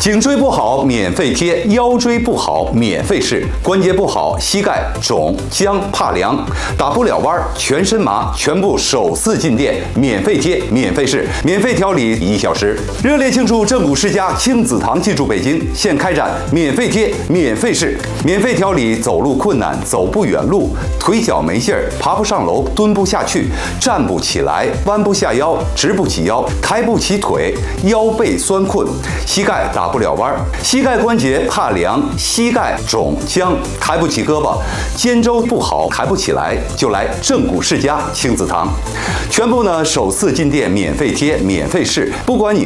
颈椎不好免费贴，腰椎不好免费试，关节不好，膝盖肿、僵、怕凉，打不了弯，全身麻，全部首次进店，免费贴，免费试，免费调理1小时。热烈庆祝正骨世家亲子堂进驻北京，现开展免费贴、免费试、免费调理走路困难、走不远路、腿脚没劲儿、爬不上楼、蹲不下去、站不起来、弯不下腰、直不起腰、抬不起腿、腰背酸困、膝盖打不了弯、膝盖关节怕凉、膝盖肿僵、抬不起胳膊、肩周不好抬不起来，就来正骨世家亲子堂。全部呢首次进店免费贴、免费试，不管你